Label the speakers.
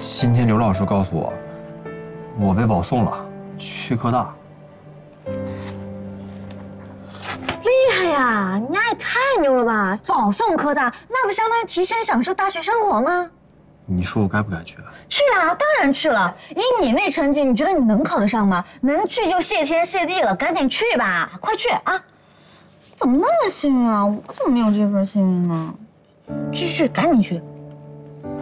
Speaker 1: 今天刘老师告诉我，我被保送了，去科大。
Speaker 2: 厉害呀！你丫也太牛了吧！保送科大，那不相当于提前享受大学生活吗？
Speaker 1: 你说我该不该去？
Speaker 2: 去啊，当然去了。以你那成绩，你觉得你能考得上吗？能去就谢天谢地了，赶紧去吧，快去啊！怎么那么幸运啊？我怎么没有这份幸运呢？继续，赶紧去。